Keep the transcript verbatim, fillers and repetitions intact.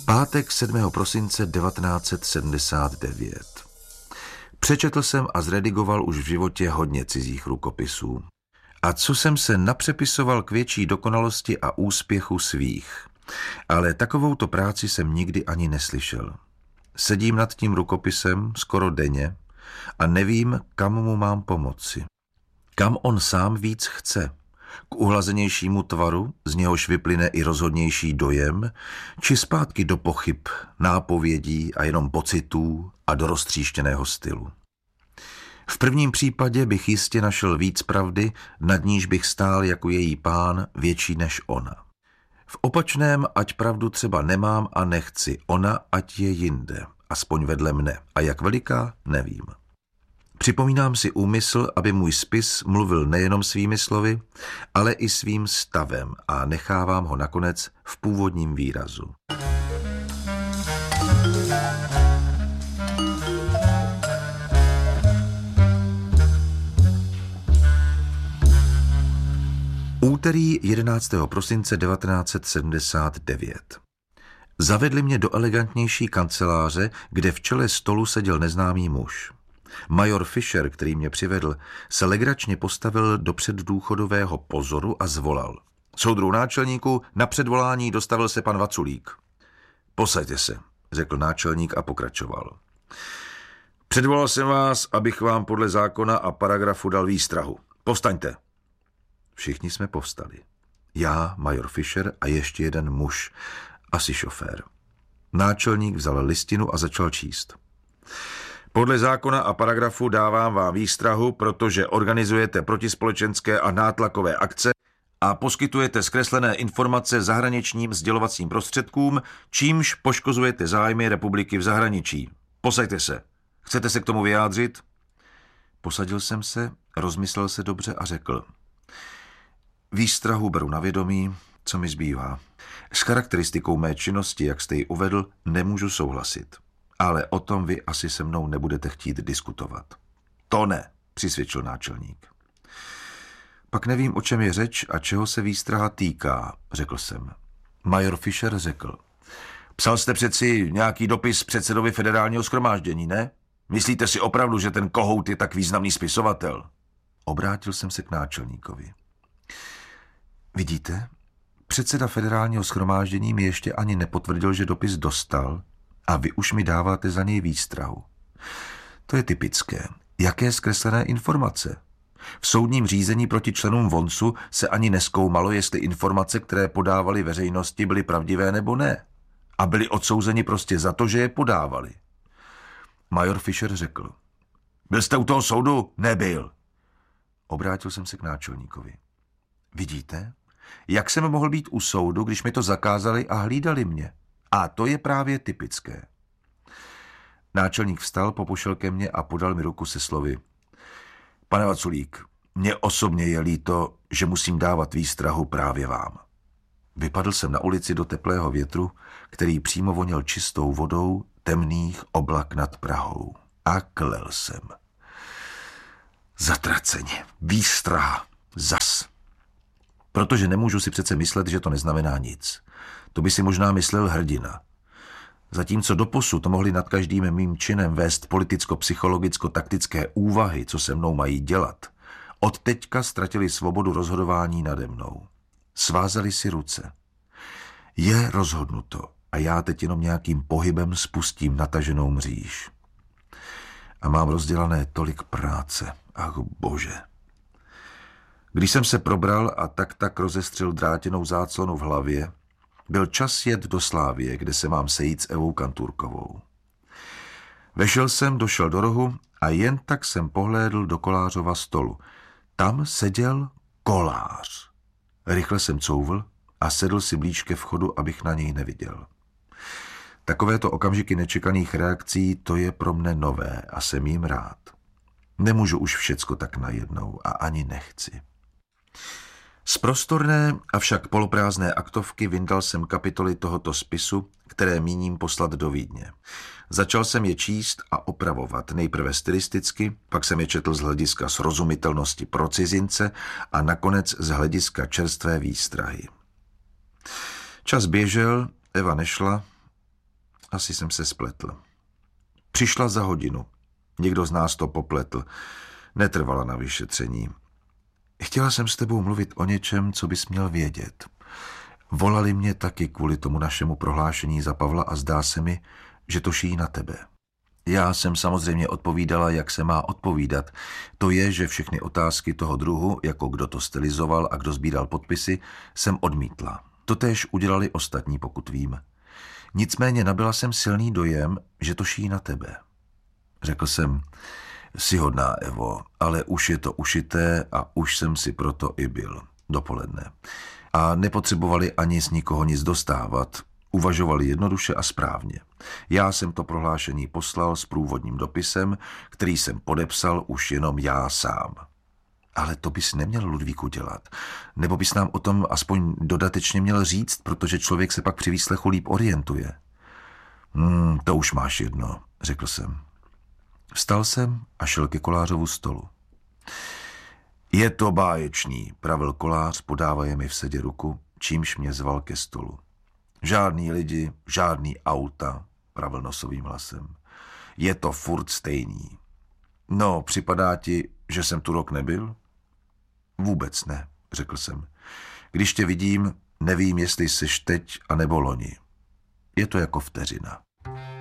Pátek sedmého prosince devatenáct set sedmdesát devět. Přečetl jsem a zredigoval už v životě hodně cizích rukopisů. A co jsem se napřepisoval k větší dokonalosti a úspěchu svých. Ale takovouto práci jsem nikdy ani neslyšel. Sedím nad tím rukopisem skoro denně a nevím, kam mu mám pomoci. Kam on sám víc chce. K uhlazenějšímu tvaru, z něhož vyplyne i rozhodnější dojem, či zpátky do pochyb, nápovědí a jenom pocitů a do roztříštěného stylu. V prvním případě bych jistě našel víc pravdy, nad níž bych stál jako její pán, větší než ona. V opačném, ať pravdu třeba nemám a nechci, ona ať je jinde, aspoň vedle mne, a jak veliká, nevím. Připomínám si úmysl, aby můj spis mluvil nejenom svými slovy, ale i svým stavem a nechávám ho nakonec v původním výrazu. Úterý jedenáctého prosince devatenáct set sedmdesát devět. Zavedli mě do elegantnější kanceláře, kde v čele stolu seděl neznámý muž. Major Fischer, který mě přivedl, se legračně postavil do předdůchodového pozoru a zvolal. Soudru náčelníku, na předvolání dostavil se pan Vaculík. Posaďte se, řekl náčelník a pokračoval. Předvolal jsem vás, abych vám podle zákona a paragrafu dal výstrahu. Povstaňte. Všichni jsme povstali. Já, major Fischer a ještě jeden muž, asi šofér. Náčelník vzal listinu a začal číst. Podle zákona a paragrafu dávám vám výstrahu, protože organizujete protispolečenské a nátlakové akce a poskytujete zkreslené informace zahraničním sdělovacím prostředkům, čímž poškozujete zájmy republiky v zahraničí. Posaďte se. Chcete se k tomu vyjádřit? Posadil jsem se, rozmyslel se dobře a řekl. Výstrahu beru na vědomí, co mi zbývá. S charakteristikou mé činnosti, jak jste ji uvedl, nemůžu souhlasit. Ale o tom vy asi se mnou nebudete chtít diskutovat. To ne, přisvědčil náčelník. Pak nevím, o čem je řeč a čeho se výstraha týká, řekl jsem. Major Fischer řekl. Psal jste přeci nějaký dopis předsedovi federálního shromáždění, ne? Myslíte si opravdu, že ten Kohout je tak významný spisovatel? Obrátil jsem se k náčelníkovi. Vidíte, předseda federálního shromáždění mi ještě ani nepotvrdil, že dopis dostal, a vy už mi dáváte za něj výstrahu. To je typické. Jaké zkreslené informace? V soudním řízení proti členům VONSu se ani nezkoumalo, jestli informace, které podávali veřejnosti, byly pravdivé nebo ne. A byli odsouzeni prostě za to, že je podávali. Major Fischer řekl. Byl jste u toho soudu? Nebyl. Obrátil jsem se k náčelníkovi. Vidíte, jak jsem mohl být u soudu, když mi to zakázali a hlídali mě? A to je právě typické. Náčelník vstal, popušel ke mně a podal mi ruku se slovy. Pane Vaculík, mně osobně je líto, že musím dávat výstrahu právě vám. Vypadl jsem na ulici do teplého větru, který přímo voněl čistou vodou temných oblak nad Prahou. A klel jsem. Zatraceně, výstraha, zas. Protože nemůžu si přece myslet, že to neznamená nic. To by si možná myslel hrdina. Zatímco doposud mohli nad každým mým činem vést politicko-psychologicko-taktické úvahy, co se mnou mají dělat, od teďka ztratili svobodu rozhodování nade mnou. Svázali si ruce. Je rozhodnuto a já teď jenom nějakým pohybem spustím nataženou mříž. A mám rozdělané tolik práce. Ach bože. Když jsem se probral a tak tak rozestřel drátěnou záclonu v hlavě, byl čas jet do Slávie, kde se mám sejít s Evou Kantůrkovou. Vešel jsem, došel do rohu a jen tak jsem pohlédl do Kolářova stolu. Tam seděl Kolář. Rychle jsem couvl a sedl si blíž ke vchodu, abych na něj neviděl. Takovéto okamžiky nečekaných reakcí, to je pro mne nové a jsem jim rád. Nemůžu už všecko tak najednou a ani nechci. Z prostorné, avšak poloprázdné aktovky vyndal jsem kapitoly tohoto spisu, které míním poslat do Vídně. Začal jsem je číst a opravovat, nejprve stylisticky, pak jsem je četl z hlediska srozumitelnosti pro cizince a nakonec z hlediska čerstvé výstrahy. Čas běžel, Eva nešla, Asi jsem se spletl. Přišla za hodinu. Někdo z nás to popletl. Netrvala na vyšetření. Chtěla jsem s tebou mluvit o něčem, co bys měl vědět. Volali mě taky kvůli tomu našemu prohlášení za Pavla a zdá se mi, že to šijí na tebe. Já jsem samozřejmě odpovídala, jak se má odpovídat. To je, že všechny otázky toho druhu, jako kdo to stylizoval a kdo sbíral podpisy, jsem odmítla. Totéž udělali ostatní, pokud vím. Nicméně nabyla jsem silný dojem, že to šijí na tebe. Řekl jsem, jsi hodná, Evo, ale už je to ušité a už jsem si proto i byl. Dopoledne. A nepotřebovali ani z nikoho nic dostávat. Uvažovali jednoduše a správně. Já jsem to prohlášení poslal s průvodním dopisem, který jsem podepsal už jenom já sám. Ale to bys neměl, Ludvíku, dělat. Nebo bys nám o tom aspoň dodatečně měl říct, protože člověk se pak při výslechu líp orientuje. Hmm, to už máš jedno, řekl jsem. Vstal jsem a šel ke Kolářovu stolu. Je to báječný, pravil Kolář, podávaje mi v sedě ruku, čímž mě zval ke stolu. Žádný lidi, žádný auta, pravil nosovým hlasem. Je to furt stejný. No, připadá ti, že jsem tu rok nebyl? Vůbec ne, řekl jsem. Když tě vidím, nevím, jestli jsi teď anebo loni. Je to jako vteřina.